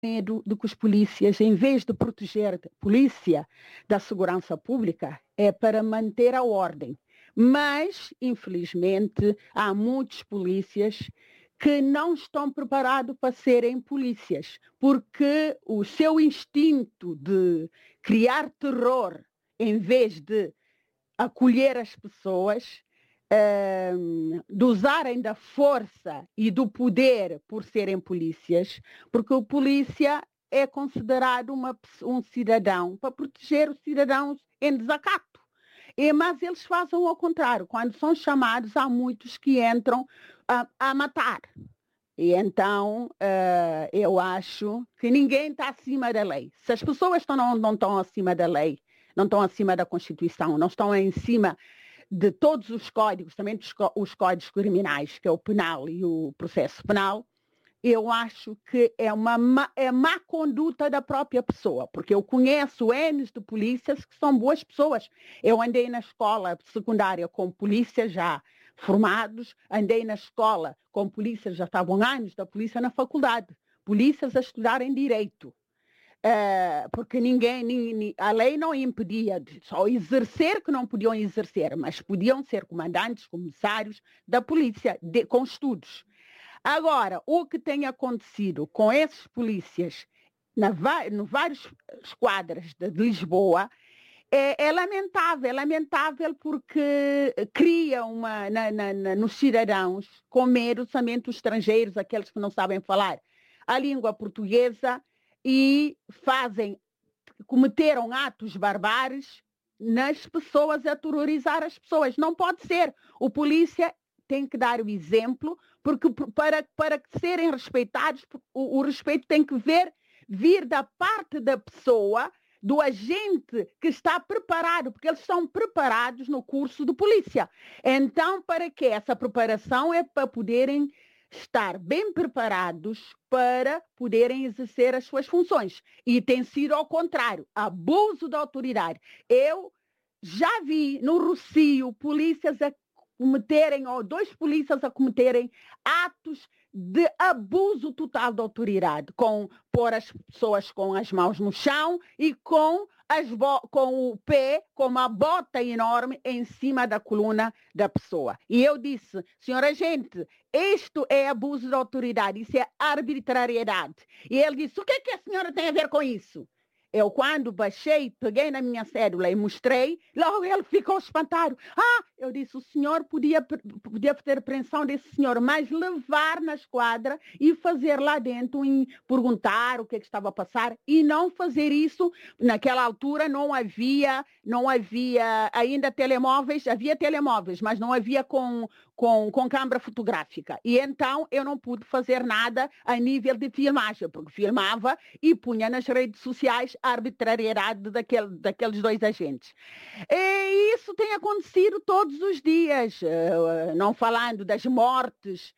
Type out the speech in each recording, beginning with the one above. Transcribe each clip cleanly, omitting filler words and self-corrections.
medo de que os polícias, em vez de proteger a polícia da segurança pública, é para manter a ordem. Mas, infelizmente, há muitos polícias que não estão preparados para serem polícias, porque o seu instinto de criar terror, em vez de acolher as pessoas, de usarem da força e do poder por serem polícias, porque o polícia é considerado um cidadão para proteger os cidadãos em desacato. Mas eles fazem ao contrário. Quando são chamados, há muitos que entram a matar. E então, eu acho que ninguém está acima da lei. Se as pessoas não estão acima da lei, não estão acima da Constituição, não estão em cima de todos os códigos, também os códigos criminais, que é o penal e o processo penal, eu acho que é má conduta da própria pessoa, porque eu conheço N de polícias que são boas pessoas. Eu andei na escola secundária com polícias já formados, andei na escola com polícias, já estavam anos da polícia na faculdade, polícias a estudarem direito. Porque a lei não impedia, só exercer que não podiam exercer, mas podiam ser comandantes, comissários da polícia, com estudos. Agora, o que tem acontecido com esses polícias no vários esquadras de Lisboa é lamentável porque cria nos cidadãos, com medo, somente os estrangeiros, aqueles que não sabem falar a língua portuguesa, e cometeram atos barbares nas pessoas, a terrorizar as pessoas. Não pode ser. O polícia tem que dar o exemplo, porque para serem respeitados, o respeito tem que vir da parte da pessoa, do agente que está preparado, porque eles estão preparados no curso de polícia. Então, para que essa preparação é para poderem estar bem preparados para poderem exercer as suas funções. E tem sido ao contrário, abuso da autoridade. Eu já vi no Rossio polícias a cometerem, ou dois polícias a cometerem atos de abuso total da autoridade, com pôr as pessoas com as mãos no chão e com o pé, com uma bota enorme em cima da coluna da pessoa. E eu disse, senhor agente, isto é abuso de autoridade, isso é arbitrariedade. E ele disse, o que é que a senhora tem a ver com isso? Eu, quando baixei, peguei na minha cédula e mostrei, logo ele ficou espantado. Eu disse, o senhor podia ter apreensão desse senhor, mas levar na esquadra e fazer lá dentro, perguntar o que é que estava a passar, e não fazer isso. Naquela altura não havia ainda telemóveis, havia telemóveis, mas não havia com câmara fotográfica. E então eu não pude fazer nada a nível de filmagem, porque filmava e punha nas redes sociais a arbitrariedade daqueles dois agentes. E isso tem acontecido todos os dias, não falando das mortes,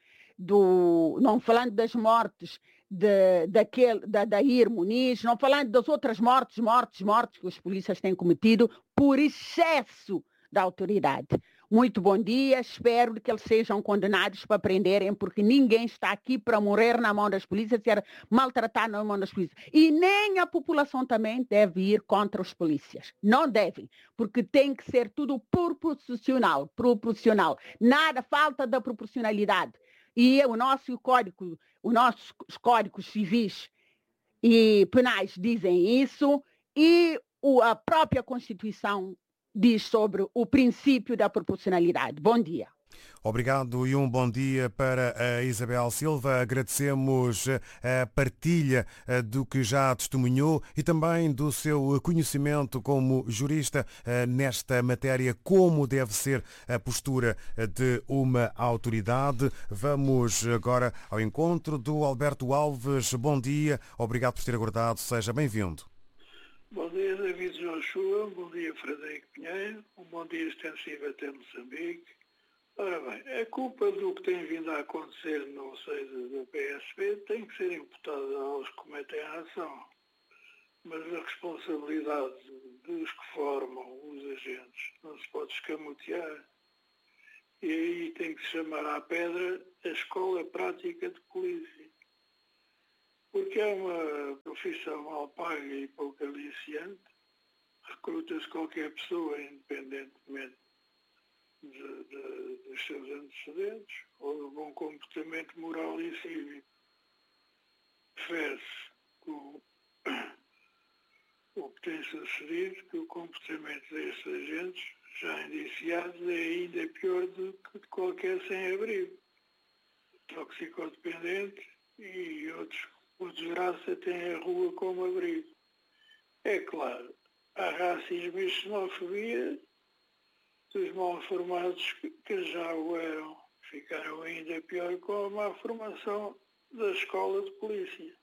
da Ir Muniz, não falando das outras mortes que os polícias têm cometido por excesso da autoridade. Muito bom dia, espero que eles sejam condenados para prenderem, porque ninguém está aqui para morrer na mão das polícias, ser maltratado na mão das polícias. E nem a população também deve ir contra os polícias. Não devem, porque tem que ser tudo proporcional. Nada, falta da proporcionalidade. E os nossos códigos civis e penais dizem isso, e a própria Constituição diz sobre o princípio da proporcionalidade. Bom dia. Obrigado e um bom dia para a Isabel Silva. Agradecemos a partilha do que já testemunhou e também do seu conhecimento como jurista nesta matéria, como deve ser a postura de uma autoridade. Vamos agora ao encontro do Alberto Alves. Bom dia, obrigado por ter aguardado, seja bem-vindo. Bom dia, David Joshua. Bom dia, Frederico Pinheiro. Um bom dia extensivo até Moçambique. Ora bem, a culpa do que tem vindo a acontecer no seio do PSP tem que ser imputada aos que cometem a ação. Mas a responsabilidade dos que formam os agentes não se pode escamotear. E aí tem que se chamar à pedra a escola prática de polícia. porque é uma profissão mal paga e pouco aliciante. Recruta-se qualquer pessoa, independentemente dos seus antecedentes ou do bom comportamento moral e cívico. Refere-se que o que tem sucedido, que o comportamento destes agentes, já indiciados, é ainda pior do que de qualquer sem-abrigo. Toxicodependente e outros, por desgraça, têm a rua como abrigo. É claro, há racismo e xenofobia dos mal formados que já o eram. Ficaram ainda pior com a má formação da escola de polícia.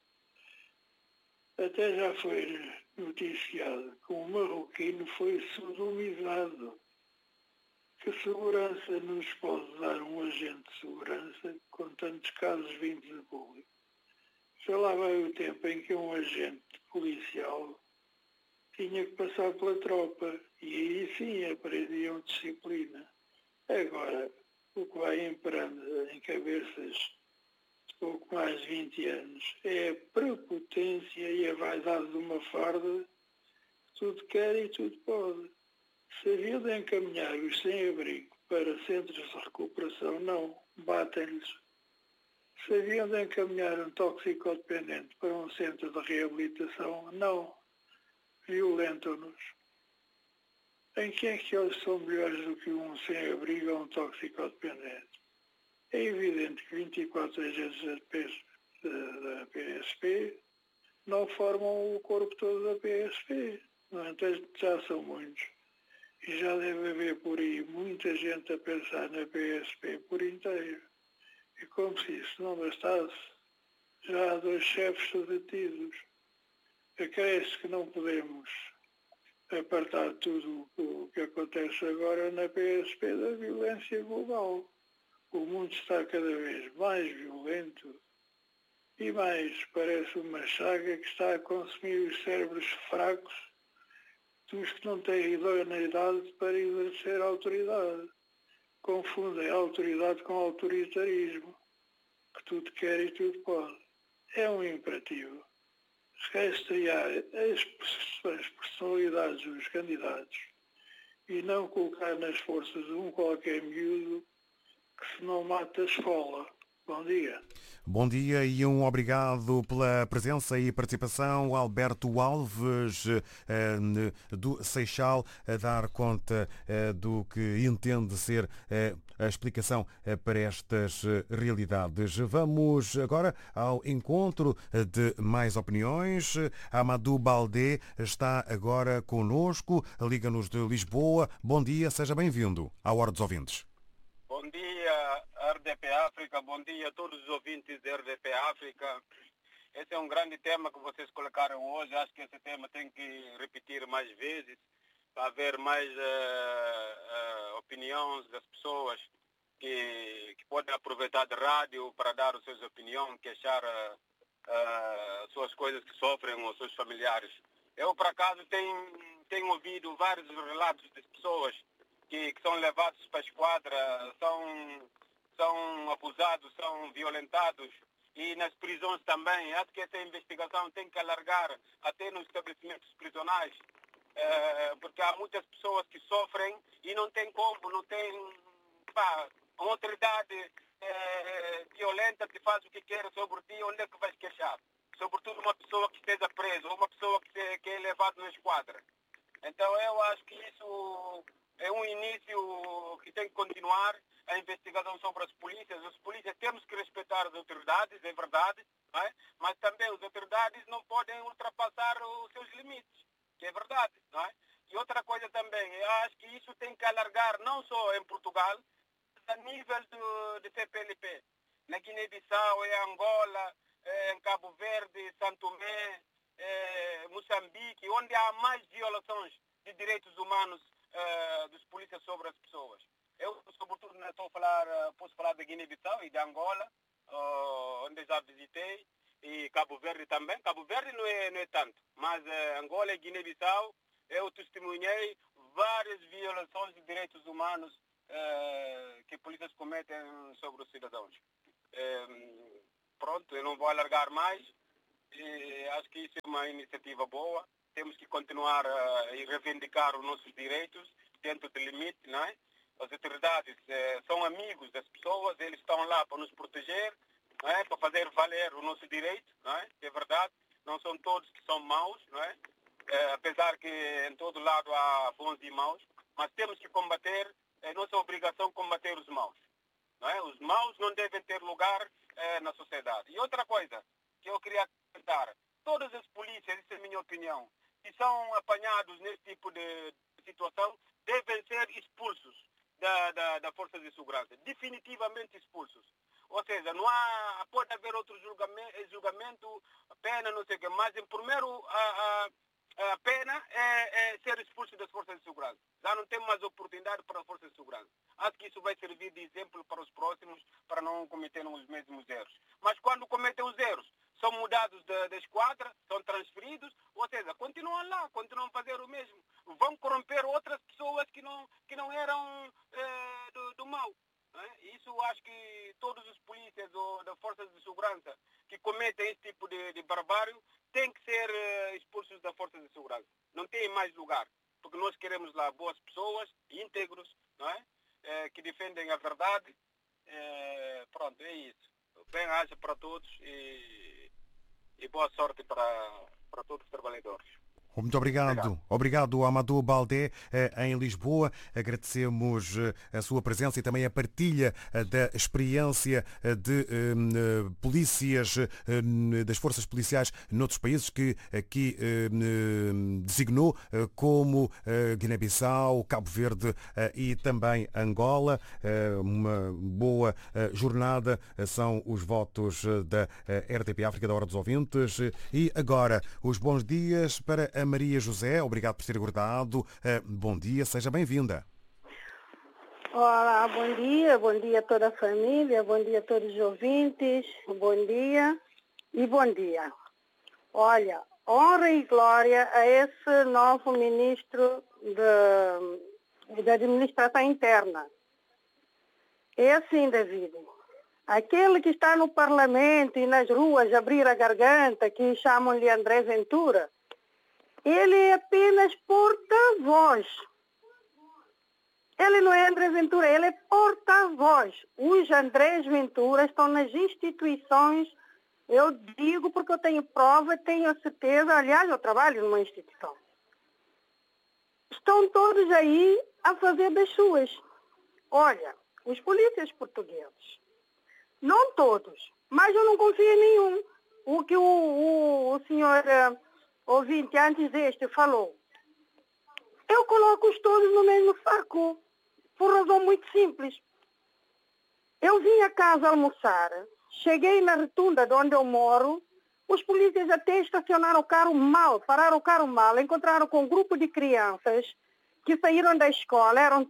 Até já foi noticiado que um marroquino foi sodomizado. Que segurança nos pode dar um agente de segurança com tantos casos vindos de público? Já lá vai o tempo em que um agente policial tinha que passar pela tropa e aí sim aprendiam disciplina. Agora, o que vai imperando em cabeças de pouco mais de 20 anos é a prepotência e a vaidade de uma farda que tudo quer e tudo pode. Se havia de encaminhar os sem-abrigo para centros de recuperação, não, batem-lhes. Se haviam de encaminhar um toxicodependente para um centro de reabilitação, não, violentam-nos. Em quem é que eles são melhores do que um sem-abrigo ou um toxicodependente? É evidente que 24 agentes da PSP não formam o corpo todo da PSP. No entanto, já são muitos. E já deve haver por aí muita gente a pensar na PSP por inteiro. E como se isso não bastasse, já há 2 chefes detidos. Acresce que não podemos apartar tudo o que acontece agora na PSP da violência global. O mundo está cada vez mais violento e mais parece uma chaga que está a consumir os cérebros fracos dos que não têm idoneidade para exercer a autoridade. Confundem a autoridade com autoritarismo, que tudo quer e tudo pode. É um imperativo rastrear as personalidades dos candidatos e não colocar nas forças um qualquer miúdo que se não mata a esfola. Bom dia. Bom dia e um obrigado pela presença e participação. Alberto Alves, do Seixal, a dar conta do que entende ser a explicação para estas realidades. Vamos agora ao encontro de mais opiniões. Amadou Baldé está agora conosco, liga-nos de Lisboa. Bom dia, seja bem-vindo à Hora dos Ouvintes. Bom dia, RDP África. Bom dia a todos os ouvintes da RDP África. Esse é um grande tema que vocês colocaram hoje. Acho que esse tema tem que repetir mais vezes para haver mais opiniões das pessoas que podem aproveitar de rádio para dar as suas opiniões, queixar suas coisas que sofrem ou seus familiares. Eu, por acaso, tenho ouvido vários relatos de pessoas que são levados para a esquadra, são abusados, são violentados e nas prisões também. Acho que essa investigação tem que alargar até nos estabelecimentos prisionais, porque há muitas pessoas que sofrem e não tem como, não tem uma autoridade violenta que faz o que quer sobre ti, onde é que vais queixar? Sobretudo uma pessoa que esteja presa ou uma pessoa que é levada na esquadra. Então eu acho que isso é um início que tem que continuar a investigação sobre as polícias. As polícias temos que respeitar as autoridades, é verdade, não é? Mas também as autoridades não podem ultrapassar os seus limites, que é verdade, não é? E outra coisa também, eu acho que isso tem que alargar não só em Portugal, mas a nível de CPLP. Na Guiné-Bissau, em Angola, em Cabo Verde, São Tomé, Moçambique, onde há mais violações de direitos humanos dos polícias sobre as pessoas. Eu, sobretudo, posso falar de Guiné-Bissau e de Angola, onde já visitei, e Cabo Verde também. Cabo Verde não é tanto, mas Angola e Guiné-Bissau, eu testemunhei várias violações de direitos humanos que polícias cometem sobre os cidadãos. Pronto, eu não vou alargar mais. E acho que isso é uma iniciativa boa. Temos que continuar a reivindicar os nossos direitos dentro do limite, não é? As autoridades são amigos das pessoas, eles estão lá para nos proteger, não é? Para fazer valer o nosso direito, não é? É verdade. Não são todos que são maus, não é? Apesar que em todo lado há bons e maus, mas temos que combater, é nossa obrigação combater os maus. Não é? Os maus não devem ter lugar na sociedade. E outra coisa que eu queria comentar, todas as polícias, essa é a minha opinião, que são apanhados nesse tipo de situação, devem ser expulsos da Força de Segurança, definitivamente expulsos. Ou seja, não há, pode haver outro julgamento, pena, não sei o quê, mas em primeiro a pena é ser expulso das Forças de Segurança. Já não tem mais oportunidade para as Forças de Segurança. Acho que isso vai servir de exemplo para os próximos, para não cometerem os mesmos erros. Mas quando cometem os erros, são mudados da esquadra, são transferidos, ou seja, continuam lá, continuam a fazer o mesmo. Vão corromper outras pessoas que não eram do mal. Isso acho que todos os polícias ou das forças de segurança que cometem esse tipo de barbárie têm que ser expulsos da força de segurança. Não tem mais lugar, porque nós queremos lá boas pessoas, íntegros, não é? Que defendem a verdade. Pronto, é isso. Bem-aja para todos e boa sorte para todos os trabalhadores. Muito obrigado. Obrigado, Amadou Baldé, em Lisboa. Agradecemos a sua presença e também a partilha da experiência de polícias, das forças policiais noutros países que aqui designou, como Guiné-Bissau, Cabo Verde e também Angola. Uma boa jornada são os votos da RDP África, da Hora dos Ouvintes. E agora, os bons dias para a Maria José, obrigado por ter aguardado. Bom dia, seja bem-vinda. Olá, bom dia a toda a família, bom dia a todos os ouvintes, bom dia e bom dia. Olha, honra e glória a esse novo ministro da administração interna. É assim, David, aquele que está no parlamento e nas ruas abrir a garganta, que chamam-lhe André Ventura, ele é apenas porta-voz. Ele não é André Ventura, ele é porta-voz. Os Andrés Ventura estão nas instituições, eu digo porque eu tenho prova, tenho certeza, aliás, eu trabalho numa instituição. Estão todos aí a fazer das suas. Olha, os polícias portugueses, não todos, mas eu não confio em nenhum. O que o senhor ouvinte antes deste falou. Eu coloco-os todos no mesmo saco, por razão muito simples. Eu vim a casa almoçar, cheguei na rotunda de onde eu moro, os polícias até estacionaram o carro mal, pararam o carro mal, encontraram com um grupo de crianças que saíram da escola, eram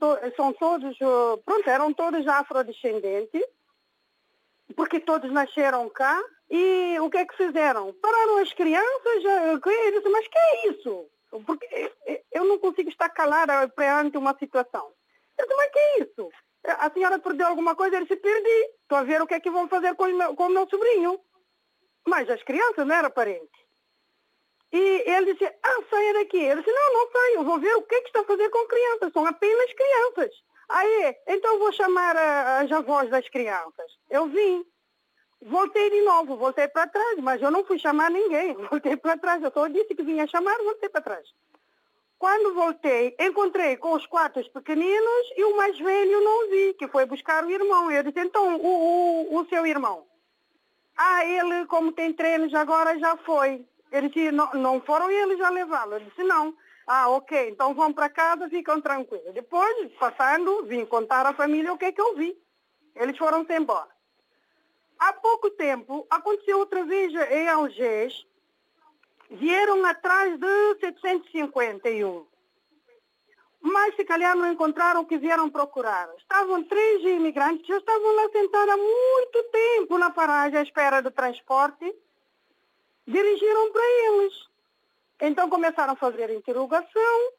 todos afrodescendentes, porque todos nasceram cá. E o que é que fizeram? Pararam as crianças, eu disse, mas que é isso? Porque eu não consigo estar calada perante uma situação. Eu disse, mas que é isso? A senhora perdeu alguma coisa? Ele disse, perdi. Estou a ver o que é que vão fazer com o meu sobrinho. Mas as crianças não eram parentes. E ele disse, saia daqui. Ele disse, não saio, eu vou ver o que é que está a fazer com crianças. São apenas crianças. Aí, então vou chamar as avós das crianças. Eu vim. Voltei de novo, voltei para trás, mas eu não fui chamar ninguém, voltei para trás, eu só disse que vinha chamar, voltei para trás. Quando voltei, encontrei com os 4 pequeninos e o mais velho não vi, que foi buscar o irmão. Eu disse, então, o seu irmão? Ele, como tem treinos agora, já foi. Ele disse, não foram eles a levá-lo. Eu disse, não. Ok, então vão para casa, ficam tranquilos. Depois, passando, vim contar à família o que é que eu vi. Eles foram-se embora. Há pouco tempo, aconteceu outra vez em Algés, vieram atrás de 751. Mas se calhar não encontraram o que vieram procurar. Estavam 3 imigrantes, já estavam lá sentados há muito tempo na paragem à espera do transporte. Dirigiram para eles. Então começaram a fazer interrogação.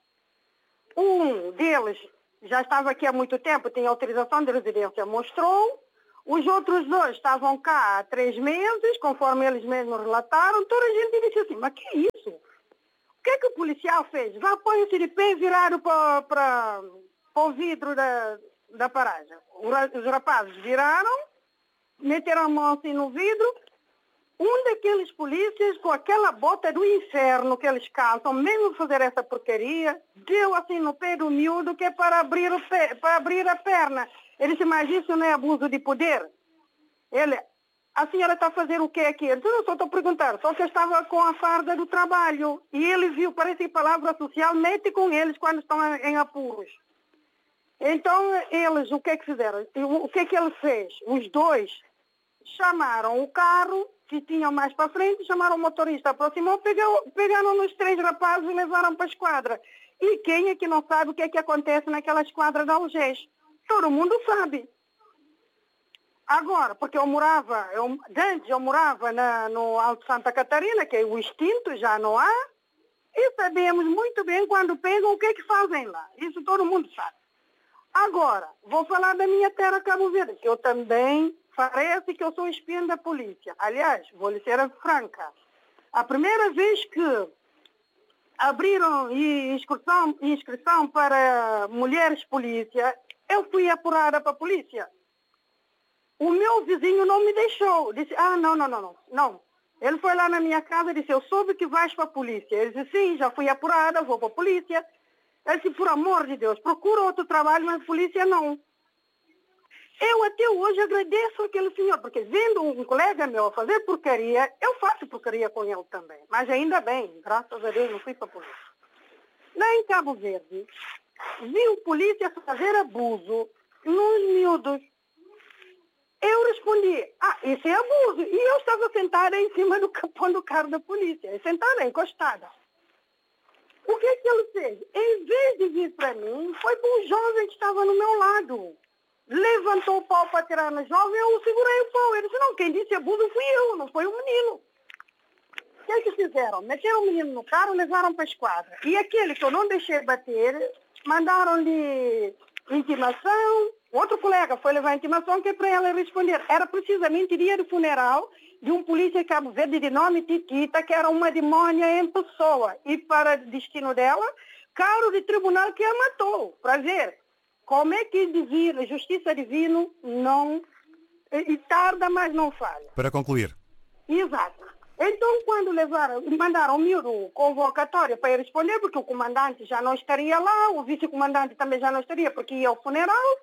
Um deles já estava aqui há muito tempo, tinha autorização de residência, mostrou. Os outros 2 estavam cá há 3 meses, conforme eles mesmos relataram. Toda a gente disse assim, mas que é isso? O que é que o policial fez? Lá põe-se de pé virado para o vidro da paragem. Os rapazes viraram, meteram a mão assim no vidro. Um daqueles polícias, com aquela bota do inferno que eles calçam, mesmo fazer essa porcaria, deu assim no pé do miúdo que é para abrir, para abrir a perna. Ele disse, mas isso não é abuso de poder? Ele, a senhora está a fazer o que aqui? Eu disse, não, só estou a perguntar, só que eu estava com a farda do trabalho. E ele viu, parece que palavra social mete com eles quando estão em apuros. Então, eles, o que é que fizeram? O que é que ele fez? Os 2 chamaram o carro que tinham mais para frente, chamaram o motorista, aproximou, pegaram os 3 rapazes e levaram para a esquadra. E quem é que não sabe o que é que acontece naquela esquadra da Algés? Todo mundo sabe. Agora, porque antes eu morava no Alto Santa Catarina, que é o extinto, já não há, e sabemos muito bem quando pegam o que é que fazem lá. Isso todo mundo sabe. Agora, vou falar da minha terra, Cabo Verde, que eu também parece que eu sou espiã da polícia. Aliás, vou lhe ser franca. A primeira vez que abriram inscrição para mulheres polícia, eu fui apurada para a polícia. O meu vizinho não me deixou. Disse, não. Ele foi lá na minha casa e disse, eu soube que vais para a polícia. Ele disse, sim, já fui apurada, vou para a polícia. Ele disse, por amor de Deus, procura outro trabalho, mas a polícia não. Eu até hoje agradeço aquele senhor, porque vendo um colega meu a fazer porcaria, eu faço porcaria com ele também. Mas ainda bem, graças a Deus não fui para a polícia. Lá em Cabo Verde, viu polícia fazer abuso nos miúdos. Eu respondi, isso é abuso. E eu estava sentada em cima do capão do carro da polícia, sentada, encostada. O que é que ele fez? Em vez de vir para mim, foi para um jovem que estava no meu lado. Levantou o pau para tirar no jovem, eu segurei o pau. Ele disse, não, quem disse abuso fui eu, não foi o menino. O que é que fizeram? Meteram o menino no carro e levaram para a esquadra. E aquele que eu não deixei bater, mandaram-lhe intimação. Outro colega foi levar a intimação que é para ela responder. Era precisamente dia do funeral de um polícia de Cabo Verde de nome Titita, que era uma demônia em pessoa. E para destino dela, caro de tribunal que a matou. Para ver como é que divino, justiça divina não... E tarda, mas não falha. Para concluir. Exato. Então, quando mandaram o miúdo convocatória para ele responder, porque o comandante já não estaria lá, o vice-comandante também já não estaria, porque ia ao funeral,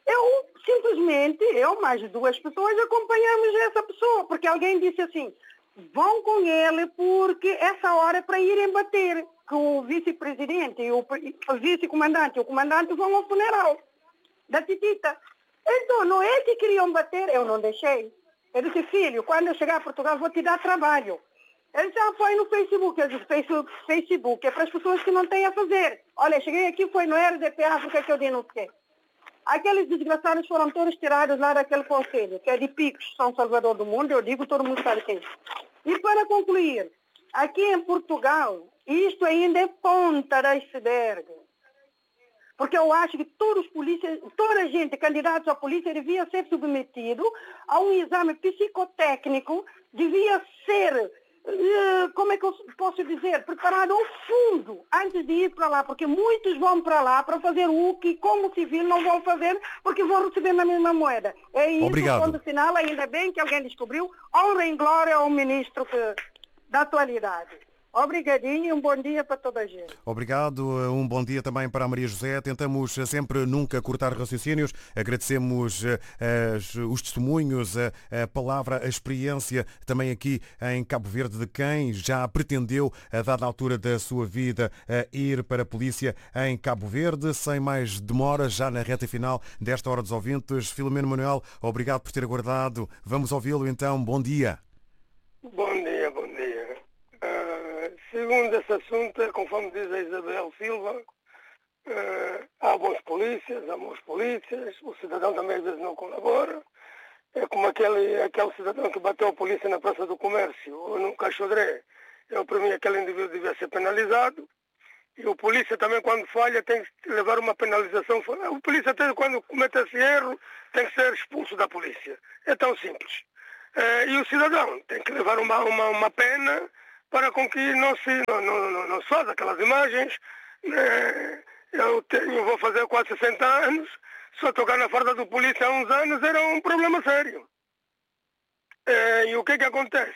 eu mais 2 pessoas acompanhamos essa pessoa, porque alguém disse assim, vão com ele porque essa hora é para irem bater, que o vice-presidente e o vice-comandante e o comandante vão ao funeral da Titita. Então, não é que queriam bater, eu não deixei. Eu disse, filho, quando eu chegar a Portugal vou te dar trabalho. Ele disse, põe no Facebook. Eu disse, Facebook é para as pessoas que não têm a fazer. Olha, cheguei aqui, foi no RDP África que eu denunciei. Aqueles desgraçados foram todos tirados lá daquele conselho, que é de Picos, São Salvador do Mundo, eu digo, todo mundo sabe quem. E para concluir, aqui em Portugal, isto ainda é ponta da iceberg. Porque eu acho que todos os polícias, toda a gente, candidatos à polícia, devia ser submetido a um exame psicotécnico, devia ser, como é que eu posso dizer, preparado ao fundo antes de ir para lá, porque muitos vão para lá para fazer o que como civil não vão fazer, porque vão receber na mesma moeda. É isso, obrigado. Ponto final, ainda bem que alguém descobriu, honra e glória ao ministro da atualidade. Obrigadinho e um bom dia para toda a gente. Obrigado, um bom dia também para a Maria José. Tentamos sempre nunca cortar raciocínios. Agradecemos os testemunhos, a palavra, a experiência também aqui em Cabo Verde de quem já pretendeu, a dada altura da sua vida, ir para a polícia em Cabo Verde. Sem mais demora, já na reta final desta Hora dos Ouvintes. Filomeno Manuel, obrigado por ter aguardado. Vamos ouvi-lo então. Bom dia. Bom dia. Segundo esse assunto, conforme diz a Isabel Silva, há bons polícias, há maus polícias, o cidadão também às vezes não colabora. É como aquele cidadão que bateu a polícia na Praça do Comércio ou no Caixodré. Para mim aquele indivíduo devia ser penalizado E o polícia também, quando falha, tem que levar uma penalização. O polícia, até quando comete esse erro, tem que ser expulso da polícia. É tão simples. E o cidadão tem que levar uma pena para com que não se faça aquelas imagens. Vou fazer quase 60 anos, só tocar na farda do polícia há uns anos era um problema sério. E o que acontece?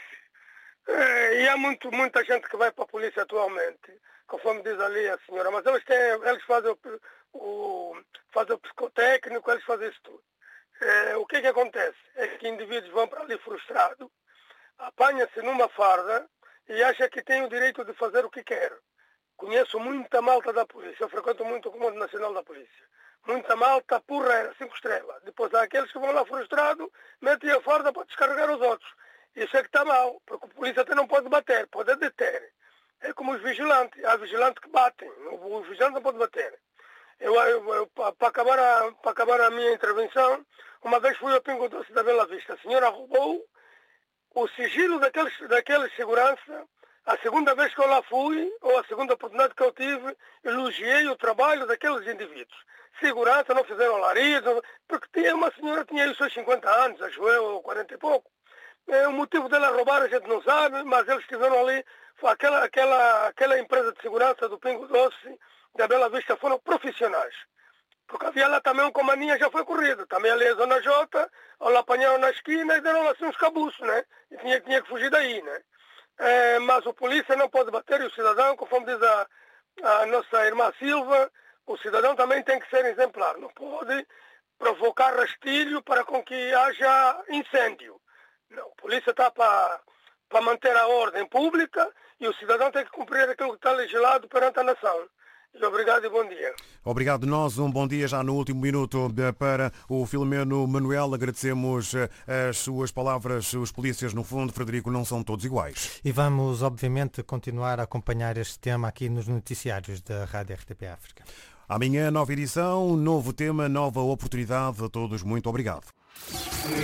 E há muita gente que vai para a polícia atualmente, conforme diz ali a senhora, mas eles fazem o psicotécnico, eles fazem isso tudo. O que acontece? É que indivíduos vão para ali frustrados, apanham-se numa farda e acham que têm o direito de fazer o que quer. Conheço muita malta da polícia, eu frequento muito o Comando Nacional da Polícia. Muita malta porreira, 5 estrelas. Depois há aqueles que vão lá frustrados, metem a farda para descarregar os outros. Isso é que está mal, porque a polícia até não pode bater, pode deter. É como os vigilantes, há vigilantes que batem, os vigilantes não podem bater. Para acabar a minha intervenção, uma vez fui ao Pingo Doce da Bela Vista, a senhora roubou o sigilo daqueles segurança. A segunda vez que eu lá fui, ou a segunda oportunidade que eu tive, elogiei o trabalho daqueles indivíduos. Segurança, não fizeram alarido, porque uma senhora tinha aí os seus 50 anos, acho eu, ou 40 e pouco. O motivo dela roubar a gente não sabe, mas eles estiveram ali, aquela empresa de segurança do Pingo Doce, da Bela Vista, foram profissionais. Porque havia lá também um comaninha, já foi corrido. Também ali a Zona J, lá apanharam na esquina e deram assim uns cabuços, né? E tinha que fugir daí, né? Mas o polícia não pode bater e o cidadão, conforme diz a nossa irmã Silva, o cidadão também tem que ser exemplar. Não pode provocar rastilho para com que haja incêndio. Não, a polícia está para manter a ordem pública e o cidadão tem que cumprir aquilo que está legislado perante a nação. Obrigado e bom dia. Obrigado nós, um bom dia já no último minuto para o Filomeno Manuel. Agradecemos as suas palavras. Os polícias, no fundo, Frederico, não são todos iguais. E vamos, obviamente, continuar a acompanhar este tema aqui nos noticiários da Rádio RTP África. Amanhã, nova edição, novo tema, nova oportunidade. A todos, muito obrigado.